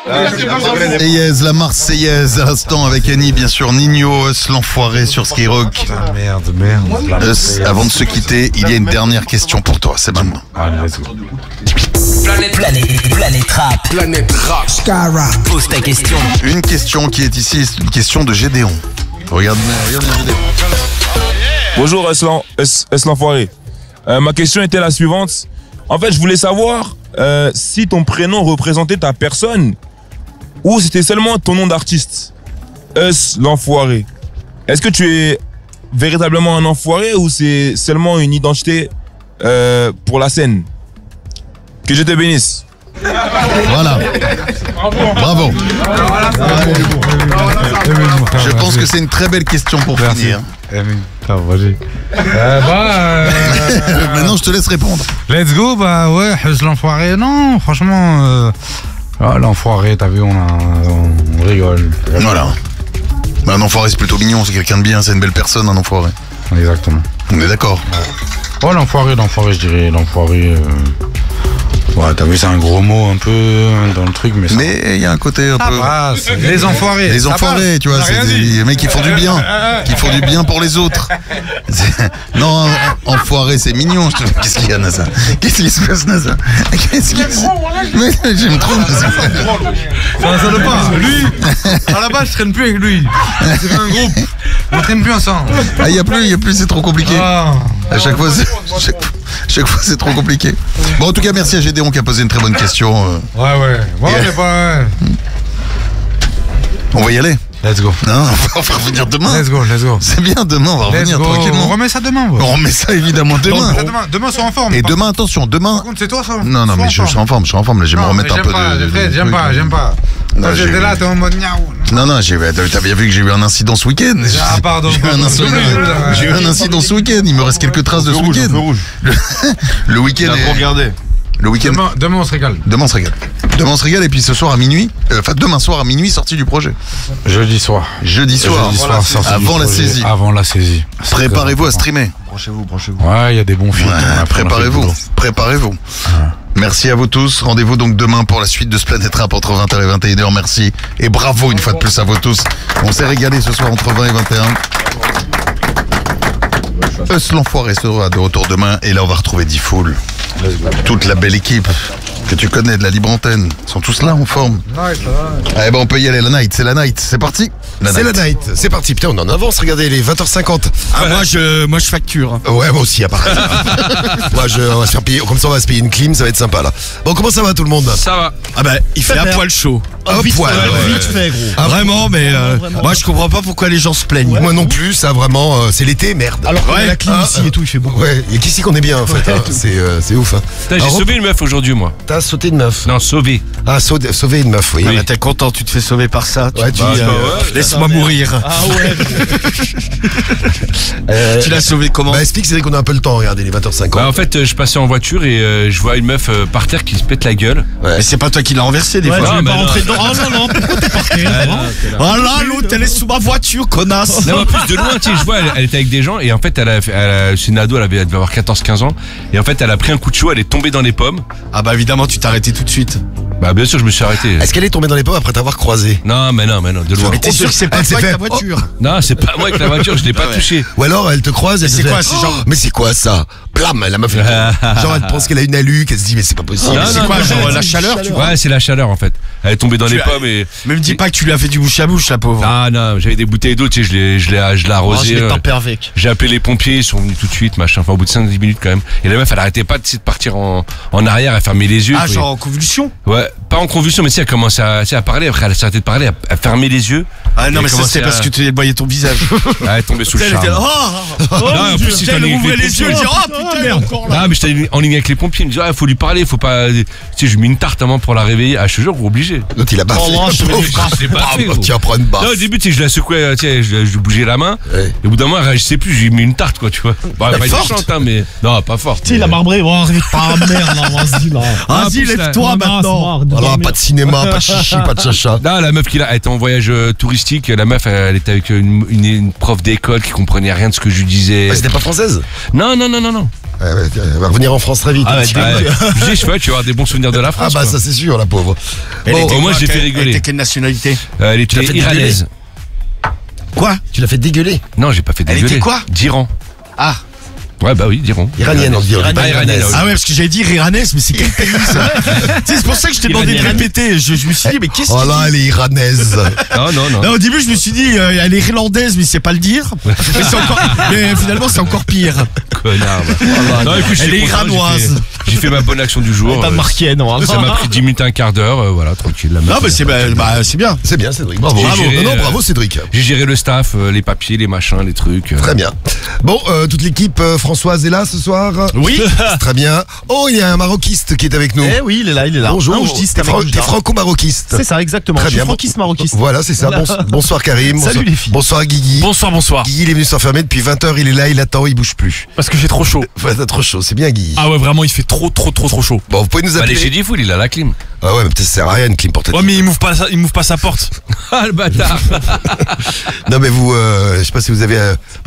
Marseillaise, la Marseillaise à l'instant avec Annie, bien sûr, Nino, Us, l'enfoiré sur Skyrock. Putain, merde. Us, avant de se quitter, il y a une dernière question pour toi, c'est maintenant. Allez, let's go. Planète Rap. Skyrock. Pose ta question. Une question qui est ici, c'est une question de Gédéon. Regarde Gédéon. Bonjour S l'enfoiré. Ma question était la suivante. En fait, je voulais savoir si ton prénom représentait ta personne ou c'était seulement ton nom d'artiste. S l'enfoiré. Est-ce que tu es véritablement un enfoiré ou c'est seulement une identité pour la scène? Que je te bénisse. Voilà. Bravo. Je pense que c'est une très belle question pour finir. Maintenant, je te laisse répondre. Let's go, bah ouais, l'enfoiré, non, franchement, l'enfoiré, t'as vu, on rigole. Voilà. Bah, un enfoiré, c'est plutôt mignon, c'est quelqu'un de bien, c'est une belle personne, un enfoiré. Exactement. On est d'accord. Oh, l'enfoiré, je dirais, l'enfoiré. Ouais, t'as vu, c'est un gros mot un peu dans le truc, mais il y a un côté un peu. Les enfoirés. Les enfoirés, tu vois, c'est des mecs qui font du bien, qui font du bien pour les autres. Non, enfoiré, c'est mignon. Qu'est-ce qu'il y a, Nasa? Qu'est-ce qui se passe, Nasa? Mais j'aime trop Nasa. Ça le pas. Lui, à la base, je traîne plus avec lui. C'est un groupe. On traîne plus ensemble. Ah, il y a plus, c'est trop compliqué. À chaque fois, c'est trop compliqué. Bon, en tout cas, merci à Gédéon qui a posé une très bonne question. Ouais. On va y aller. Let's go. Non, on va revenir demain. Let's go. C'est bien, demain, on va revenir tranquillement. On remet ça demain. On remet ça évidemment demain. Demain, sois en forme. Et demain, attention, demain. Par contre, c'est toi, ça. Non, mais je suis en forme, là. Je vais me remettre un peu de. J'aime pas. Quand j'étais là, t'es en mode niaou. Non, t'as bien vu que j'ai eu un incident ce week-end. Ah, pardon. J'ai eu un incident ce week-end. Il me reste quelques traces de ce week-end. Le week-end. Il a trop regardé. Le week-end. Demain, on se régale. Demain, on se régale et puis ce soir à minuit, demain soir à minuit, sortie du projet. Jeudi soir, avant la saisie. Avant la saisie. Préparez-vous à streamer. Branchez-vous. Ouais, il y a des bons films. Préparez-vous. Merci à vous tous. Rendez-vous donc demain pour la suite de ce Planète Rap entre 20h et 21h. Merci. Et bravo une fois de plus à vous tous. On s'est régalé ce soir entre 20 et 21. Us l'enfoiré sera de retour demain. Et là, on va retrouver D-Fool. Toute la belle équipe que tu connais de la libre antenne. Ils sont tous là en forme. Eh ben on peut y aller, la night, c'est parti. C'est la night, c'est parti. Putain, on en avance, regardez, les 20h50. Moi je facture. Ouais, moi aussi, à part. On va se faire payer, comme ça on va se payer une clim, ça va être sympa là. Bon, comment ça va tout le monde? Ça va. Ah bah, il fait un poil chaud. Vite fait, gros. Vraiment, mais moi je comprends pas pourquoi les gens se plaignent. Moi non plus, ça vraiment, c'est l'été, merde. Alors qu'on a la clim ici et tout, il fait beau. Ouais, et qu'ici qu'on est bien en fait, c'est ouf. J'ai sauvé une meuf aujourd'hui, moi. T'as sauté une meuf? Non, sauvé. Ah, sauver une meuf, oui. Ah, t'es content, tu te fais sauver par ça. Ouais, tu dis, laisse-moi mourir. Ah ouais. Tu l'as sauvé comment? Bah explique, c'est qu'on a un peu le temps, regardez, les 20h50. Bah en fait, je passais en voiture et je vois une meuf par terre qui se pète la gueule. Ouais. Mais c'est pas toi qui l'as renversé des fois. Tu veux pas rentrer dedans. Oh non, pourquoi t'es parti? Oh là, l'autre, elle est sous ma voiture, connasse. Non, en plus de loin, tu sais, je vois, elle était avec des gens et en fait, c'est une ado, elle devait avoir 14-15 ans. Et en fait, elle a pris un coup de chaud, elle est tombée dans les pommes. Ah bah évidemment, tu t'es arrêté tout de suite. Bah bien sûr, je me suis arrêté. Est-ce qu'elle est tombée dans les pommes après t'avoir croisé? Non, mais non, de loin. Mais t'es sûr que c'est pas toi avec ta voiture? Non, c'est pas moi avec la voiture, je l'ai pas touché. Ou alors elle te croise, elle c'est quoi, c'est genre... Mais c'est quoi ça? Blam, elle m'a fait. Genre elle pense qu'elle a une alu, qu'elle se dit mais c'est pas possible. Non, c'est quoi, genre la chaleur, tu vois? Ouais, c'est la chaleur en fait. Elle est tombée dans les pommes et. Mais me dis pas que tu lui as fait du bouche à bouche, la pauvre. Ah non, j'avais des bouteilles d'eau, tu sais, je l'ai arrosé. Je l'ai tempé avec. J'ai appelé les pompiers, ils sont venus tout de suite, machin. Enfin, au bout de 5-10 minutes quand même. Et la meuf, elle arrêtait pas de partir en arrière, elle fermait les yeux. Ah, genre en convulsion? Ouais, pas en convulsion, mais si elle commençait à parler, après elle s'arrêtait de parler, elle fermait les yeux. Ah non, mais ça c'est parce que tu voyais ton visage. Elle est tombée sous le charme. Non, en plus, si elle ouvrait les yeux, elle dit oh putain, merde. Non, mais j'étais en ligne avec les pompiers, ils me disaient il faut lui parler, faut pas. Tu sais, je mets une tarte avant pour la réveiller. Ah, je te jure, vous obligé. L'autre il a baffé. Je l'ai pas fait. Tu vas prendre une barre. Non, au début, tu sais, je la secouais, tu sais, je bougeais la main. Et au bout d'un moment, elle réagissait plus, j'ai mis une tarte, quoi, tu vois. Bon, elle pas forte, hein, mais. Non, pas forte. Tu sais, il a marbré, bon, pas merde, là, vas-y, là. Vas-y, lève-toi maintenant. Voilà, pas de cinéma, pas de chichi, pas de chacha. Non, la meuf elle était en voyage touristique, la meuf, elle était avec une prof d'école qui comprenait rien de ce que je lui disais. C'était pas française? Non. Elle va revenir en France très vite. Je sais pas, tu vas avoir des bons souvenirs de la France. Ah bah ça c'est sûr, la pauvre. Au moins j'ai fait rigoler. Elle était quelle nationalité? Elle était iranaise. Quoi? Tu l'as fait dégueuler? Non, j'ai pas fait Elle dégueuler. était quoi? d'Iran. Ah. Ouais, bah oui, d'Iran. Iranienne, on dit. Iranienne. Ah ouais, parce que j'allais dire iranaise, mais c'est quel pays ça? Tu sais, c'est pour ça que je t'ai demandé de répéter. Je me suis dit, mais qu'est-ce Oh que là, elle est iranaise. Non. Au début, je me suis dit, elle est irlandaise, mais il sait pas le dire. Mais finalement, c'est encore pire. Connard. Non, écoute, Elle est iranoise. J'ai fait ma bonne action du jour. Pas marqué, non. Ça m'a pris 10 minutes, un quart d'heure, voilà, tranquille. Non, mais c'est bien. C'est bien, Cédric. Bravo. Bravo, Cédric. J'ai géré le staff, les papiers, les machins, les trucs. Très bien. Bon, toute l'équipe, Françoise est là ce soir? Oui. Très bien. Oh, il y a un maroquiste qui est avec nous. Eh oui, il est là. Bonjour. T'es T'es franco-maroquiste. C'est ça, exactement. Très Je suis bien. franquiste-maroquiste. Voilà, c'est ça. Bonsoir Karim. Salut les filles. Bonsoir Guigui. Bonsoir. Guigui, il est venu s'enfermer depuis 20h, il est là, il attend, il bouge plus. Parce que j'ai trop chaud. Ouais, t'as trop chaud, c'est bien Guigui. Ah ouais, vraiment, il fait trop chaud. Bon, vous pouvez nous Allez appeler. chez Diffoul, il a la clim. Ah ouais, mais peut-être ça sert à rien une clim portative. Ouais, mais il m'ouvre pas sa porte. Ah le bâtard. Non mais vous, je sais pas si vous avez...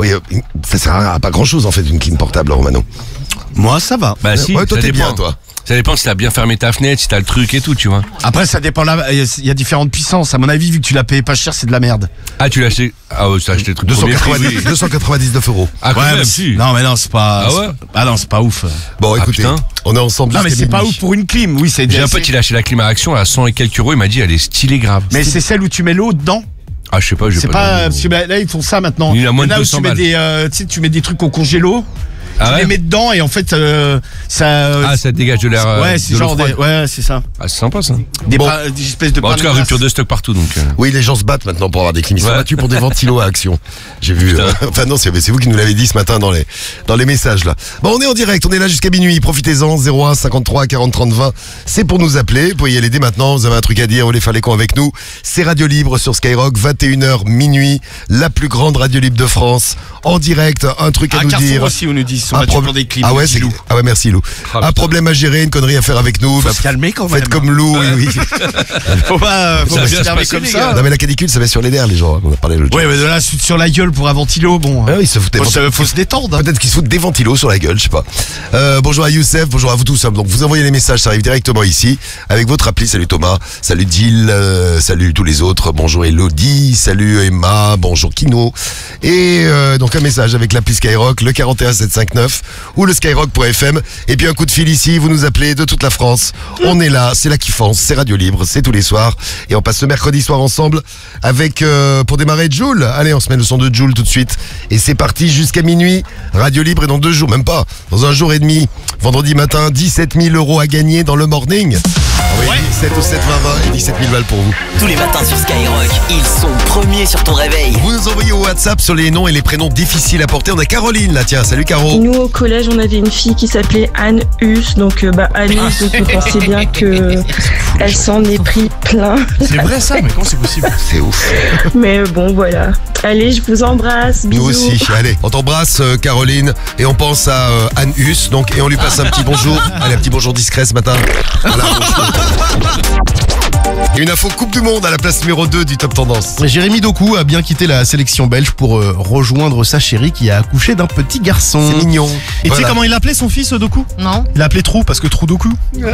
ça sert à pas grand-chose en fait une clim portable, Romano. Moi, ça va. Bah si, Ouais, toi ça t'es dépend. bien, toi. Ça dépend si t'as bien fermé ta fenêtre, si t'as le truc et tout, tu vois. Après, ça dépend. Il y a différentes puissances. À mon avis, vu que tu l'as payé pas cher, c'est de la merde. Ah, tu l'as acheté. Ah ouais, tu as acheté le truc premier prix, oui. 299 €. Ah, quand même, mais si. non, mais non, c'est pas. Ah ouais? Ah non, c'est pas ouf. Bon, écoutez, putain. on est ensemble. Non, mais jusqu'à c'est pas minuit. ouf pour une clim. Oui, c'est. J'ai un pote, il a acheté la clim à Action à 100 et quelques euros, il m'a dit elle est stylée grave. Mais c'est celle où tu mets l'eau dedans. Ah, je sais pas, C'est pas. Parce que là, ils font ça maintenant. Il a moins de Là où 200 tu mets balles. tu sais, tu mets des trucs au congélo. Ah Tu ouais? les mets dedans et en fait, ça. Ah, ça dégage de l'air. Ouais, c'est de genre l'eau des. froide. Ouais, c'est ça. Ah, c'est sympa ça. Des Bon. des espèces de. Bon, en tout cas, pains de rupture glace. de stock partout donc. Oui, les gens se battent maintenant pour avoir des clims. Ils sont Ouais. battus pour des ventilos à Action. J'ai vu. Enfin non, c'est vous qui nous l'avez dit ce matin dans les messages là. Bon, on est en direct, on est là jusqu'à minuit. Profitez-en. 01 53 40 30 20. C'est pour nous appeler. Vous pouvez y aller dès maintenant. Vous avez un truc à dire. Vous voulez faire les cons avec nous. C'est Radio Libre sur Skyrock. 21h minuit. La plus grande radio libre de France. En direct. Un truc à À nous Carrefour dire. aussi, on nous dit. Ils sont Un battus problème- pour des clims. Ah ouais, des petits loups. merci Lou. Ah, Un problème à gérer, une connerie à faire avec nous. Faut se calmer quand même. Faites comme Lou, oui. Faut pas Ça va bien se s'énerver passer, comme les ça. gars. Non mais la canicule, ça va sur les nerfs les gens. On a parlé l'autre Ouais, jour. mais là, sur la gueule pour un ventilo, bon. Ah oui, ils se foutent des Faut se détendre. Peut-être qu'ils se foutent des ventilos sur la gueule, je sais pas. Bonjour à Youssef, bonjour à vous tous. Donc vous envoyez les messages, ça arrive directement ici avec votre appli. Salut Thomas, salut Jill, salut tous les autres. Bonjour Elodie, salut Emma, bonjour Kino. Et donc un message avec l'appli Skyrock, le 41 759 ou le skyrock.fm. Et puis un coup de fil ici, vous nous appelez de toute la France. On est là, c'est la kiffance, c'est Radio Libre, c'est tous les soirs. Et on passe ce mercredi soir ensemble avec pour démarrer Joule. Allez, on se met le son de Joule tout de suite. Et c'est parti jusqu'à minuit. Radio Libre est dans 2 jours, même pas, dans 1 jour et demi. Vendredi matin, 17 000 € à gagner dans le morning. Oui, 7 au 7 20 20 et 17 000 balles pour vous. Tous les matins sur Skyrock, ils sont premiers sur ton réveil. Vous nous envoyez au WhatsApp sur les noms et les prénoms difficiles à porter. On a Caroline là, tiens, salut Caro. Nous au collège on avait une fille qui s'appelait Anne Hus, donc Anus, donc vous pensez bien que elle s'en est pris plein. C'est vrai ça, mais comment c'est possible? C'est ouf. Mais bon voilà. Allez, je vous embrasse. Bisous. Nous aussi, allez, on t'embrasse Caroline et on pense à Anne Hus, donc, et on lui passe un petit bonjour. Allez, un petit bonjour discret ce matin. Voilà, bonjour. Une info Coupe du Monde à la place numéro 2 du Top Tendance. Jérémy Doku a bien quitté la sélection belge pour rejoindre sa chérie qui a accouché d'un petit garçon. C'est mignon. Et tu sais comment il appelait son fils Doku? Non. Il l'a appelé Trou parce que Trou Doku.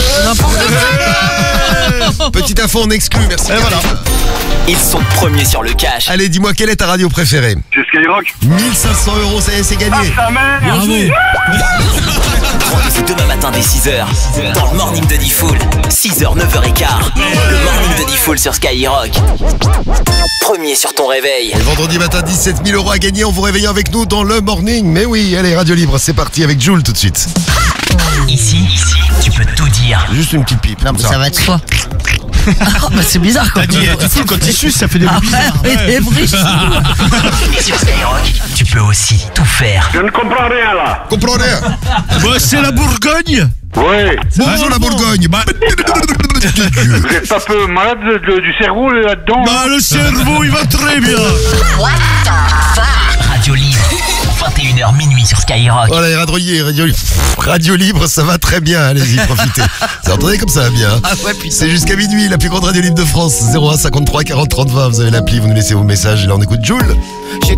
Petite info en exclu, merci. Et voilà. Ils sont premiers sur le cash. Allez, dis-moi, quelle est ta radio préférée? C'est Skyrock. 1500 €, ça y est, c'est gagné. C'est demain matin dès 6h dans le morning de Diffoul. 6h, 9h15. Le morning de Diffoul sur Skyrock. Premier sur ton réveil. Et vendredi matin, 17 000 € à gagner en vous réveillant avec nous dans le morning. Mais oui, allez, Radio Libre, c'est parti avec Joule tout de suite. Ici, tu peux tout dire. Juste une petite pipe. Non, mais ça va être quoi? Bah c'est bizarre quoi. T'as dit, du coup, quand il suce, ça fait des bruits bizarres. Des bruits. Et sur Skyrock, tu peux aussi tout faire. Je ne comprends rien là. Comprends rien. Bah, c'est la Bourgogne. Oui. Bonjour la Bourgogne. Bah, Vous êtes pas un peu malade du cerveau là-dedans? Bah, le cerveau, il va très bien. Radio Libre, 21h minuit sur Skyrock. voilà, Radio Libre, ça va très bien. Allez-y, profitez. Vous entendez comme ça va bien. Ah ouais putain. C'est jusqu'à minuit, la plus grande radio libre de France. 01 53 40 30 20. Vous avez l'appli, vous nous laissez vos messages et là on écoute Joule. J'ai